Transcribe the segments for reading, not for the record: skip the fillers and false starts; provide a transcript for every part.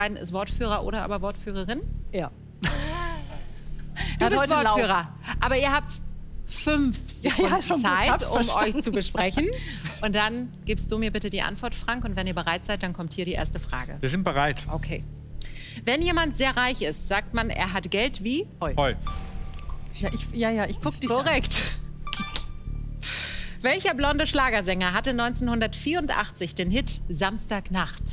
Ist Wortführer oder aber Wortführerin? Ja. Du bist Wortführer. Aber ihr habt 5 Sekunden Zeit, um euch zu besprechen. Und dann gibst du mir bitte die Antwort, Frank. Und wenn ihr bereit seid, dann kommt hier die erste Frage. Wir sind bereit. Okay. Wenn jemand sehr reich ist, sagt man, er hat Geld wie? Heu. Ja, ich guck dich Korrekt. Welcher blonde Schlagersänger hatte 1984 den Hit Samstagnacht?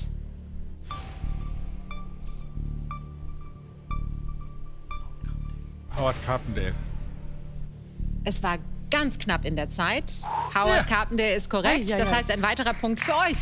Howard Carpendale. Es war ganz knapp in der Zeit. Howard Carpendale ist korrekt. Das heißt, ein weiterer Punkt für euch.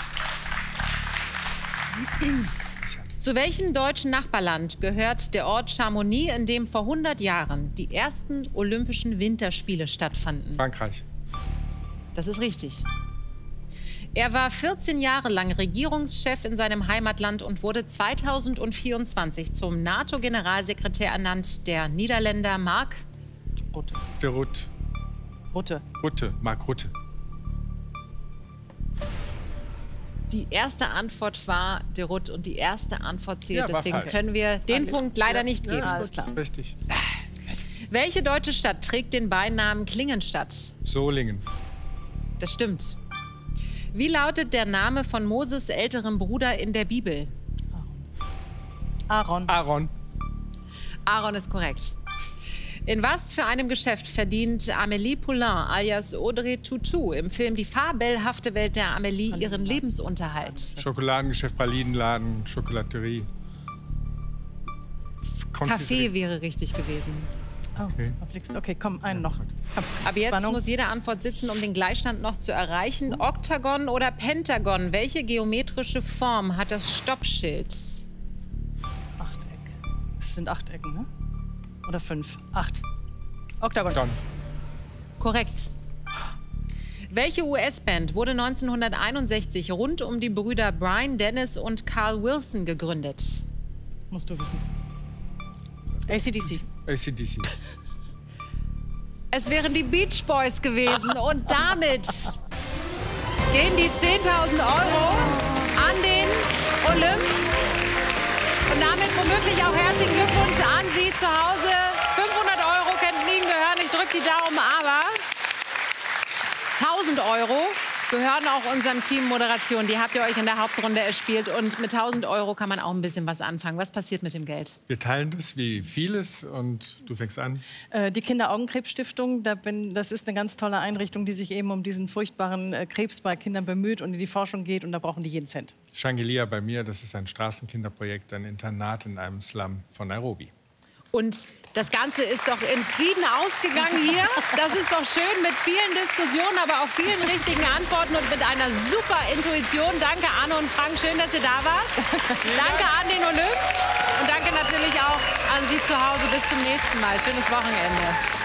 Zu welchem deutschen Nachbarland gehört der Ort Chamonix, in dem vor 100 Jahren die ersten Olympischen Winterspiele stattfanden? Frankreich. Das ist richtig. Er war 14 Jahre lang Regierungschef in seinem Heimatland und wurde 2024 zum NATO-Generalsekretär ernannt. Der Niederländer Mark Rutte. De Rutte. Rutte. Mark Rutte. Die erste Antwort war De Rutte und die erste Antwort zählt. Ja, deswegen falsch. können wir den Punkt leider nicht geben. Alles klar. Richtig. Welche deutsche Stadt trägt den Beinamen Klingenstadt? Solingen. Das stimmt. Wie lautet der Name von Moses älterem Bruder in der Bibel? Aaron. Aaron. Aaron ist korrekt. In was für einem Geschäft verdient Amélie Poulain alias Audrey Tautou im Film Die fabelhafte Welt der Amélie ihren Lebensunterhalt? Schokoladengeschäft, Pralinenladen, Schokolaterie. Café wäre richtig gewesen. Oh, okay, komm, einen noch. Komm. Aber jetzt Spannung. muss jede Antwort sitzen, um den Gleichstand noch zu erreichen. Oktagon oder Pentagon? Welche geometrische Form hat das Stoppschild? Achteck. Es sind 8 Ecken, ne? Oder 5? 8. Oktagon. Dann. Korrekt. Welche US-Band wurde 1961 rund um die Brüder Brian Dennis und Carl Wilson gegründet? Musst du wissen. AC/DC. AC/DC. Es wären die Beach Boys gewesen. Und damit gehen die 10.000 € an den Olymp. Und damit womöglich auch herzlichen Glückwunsch an Sie zu Hause. 500 € könnten Ihnen gehören. Ich drücke die Daumen, aber 1.000 € gehören auch unserem Team Moderation. Die habt ihr euch in der Hauptrunde erspielt. Und mit 1.000 € kann man auch ein bisschen was anfangen. Was passiert mit dem Geld? Wir teilen das wie vieles und du fängst an. Die Kinderaugenkrebsstiftung, das ist eine ganz tolle Einrichtung, die sich eben um diesen furchtbaren Krebs bei Kindern bemüht und in die Forschung geht. Und da brauchen die jeden Cent. Shangri-La bei mir, das ist ein Straßenkinderprojekt, ein Internat in einem Slum von Nairobi. Und das Ganze ist doch in Frieden ausgegangen hier. Das ist doch schön mit vielen Diskussionen, aber auch vielen richtigen Antworten und mit einer super Intuition. Danke, Arne und Frank, schön, dass ihr da wart. Danke an den Olymp und danke natürlich auch an Sie zu Hause. Bis zum nächsten Mal. Schönes Wochenende.